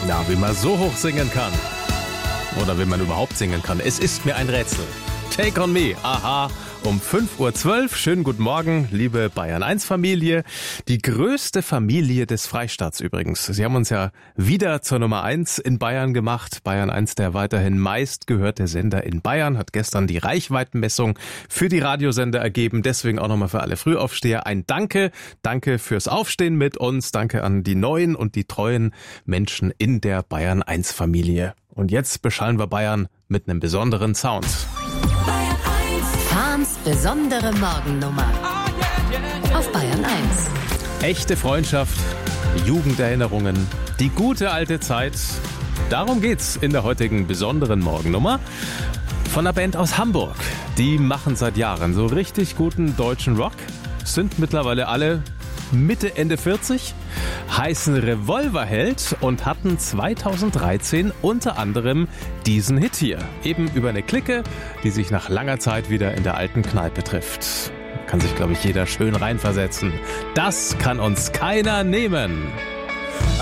Ja, wie man so hoch singen kann. Oder wie man überhaupt singen kann. Es ist mir ein Rätsel. Take on me, aha, um 5.12 Uhr. Schönen guten Morgen, liebe Bayern-1-Familie. Die größte Familie des Freistaats übrigens. Sie haben uns ja wieder zur Nummer 1 in Bayern gemacht. Bayern 1, der weiterhin meistgehörte Sender in Bayern, hat gestern die Reichweitenmessung für die Radiosender ergeben. Deswegen auch nochmal für alle Frühaufsteher ein Danke. Danke fürs Aufstehen mit uns. Danke an die neuen und die treuen Menschen in der Bayern-1-Familie. Und jetzt beschallen wir Bayern mit einem besonderen Sound. Fahns besondere Morgennummer auf Bayern 1. Echte Freundschaft, Jugenderinnerungen, die gute alte Zeit. Darum geht's in der heutigen besonderen Morgennummer von einer Band aus Hamburg. Die machen seit Jahren so richtig guten deutschen Rock, sind mittlerweile alle Mitte, Ende 40, heißen Revolverheld und hatten 2013 unter anderem diesen Hit hier. Eben über eine Clique, die sich nach langer Zeit wieder in der alten Kneipe trifft. Kann sich, glaube ich, jeder schön reinversetzen. Das kann uns keiner nehmen.